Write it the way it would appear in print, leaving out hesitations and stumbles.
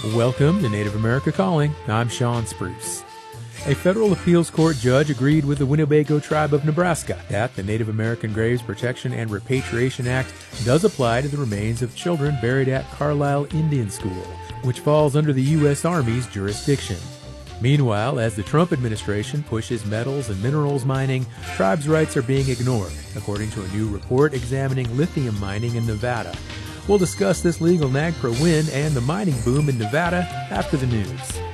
Welcome to Native America Calling. I'm Sean Spruce. A federal appeals court judge agreed with the Winnebago tribe of Nebraska that the Native American Graves Protection and Repatriation Act does apply to the remains of children buried at Carlisle Indian School, which falls under the U.S. Army's jurisdiction. Meanwhile, as the Trump administration pushes metals and minerals mining, tribes' rights are being ignored, according to a new report examining lithium mining in Nevada. We'll discuss this legal NAGPRA win and the mining boom in Nevada after the news.